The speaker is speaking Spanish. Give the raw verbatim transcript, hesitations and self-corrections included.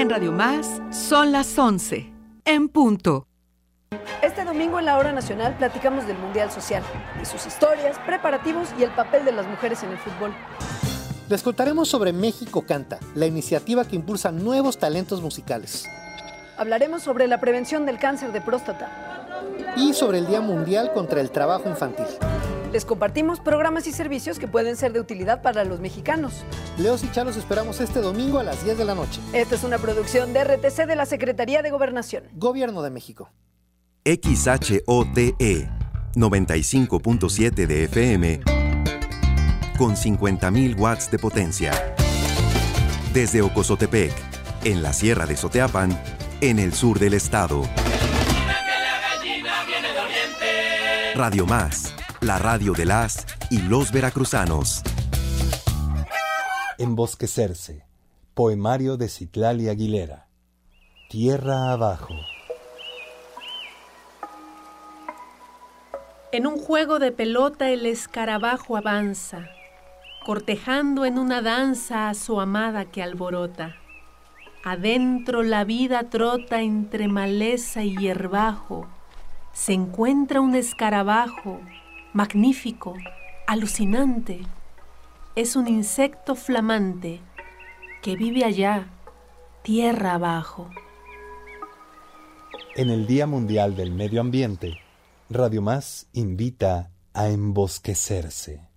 En Radio Más son las once, en punto. Este domingo en la Hora Nacional platicamos del Mundial Social, de sus historias, preparativos y el papel de las mujeres en el fútbol. Les contaremos sobre México Canta, la iniciativa que impulsa nuevos talentos musicales. Hablaremos sobre la prevención del cáncer de próstata. Y sobre el Día Mundial contra el Trabajo Infantil. Les compartimos programas y servicios que pueden ser de utilidad para los mexicanos. Leos y Chá los esperamos este domingo a las diez de la noche. Esta es una producción de R T C de la Secretaría de Gobernación. Gobierno de México. X H O T E noventa y cinco punto siete de F M con cincuenta mil watts de potencia. Desde Ocozotepec, en la Sierra de Soteapan, en el sur del estado. Radio Más, la radio de las y los veracruzanos. Embosquecerse. Poemario de Citlali Aguilera. Tierra abajo. En un juego de pelota el escarabajo avanza, cortejando en una danza a su amada que alborota. Adentro la vida trota entre maleza y hierbajo. Se encuentra un escarabajo, magnífico, alucinante. Es un insecto flamante que vive allá, tierra abajo. En el Día Mundial del Medio Ambiente, Radio Más invita a embosquecerse.